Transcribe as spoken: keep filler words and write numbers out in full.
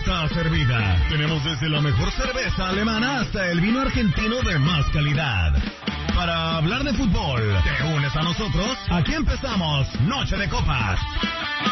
está servida. Tenemos desde la mejor cerveza alemana hasta el vino argentino de más calidad. Para hablar de fútbol, ¿te unes a nosotros? Aquí empezamos Noche de Copas.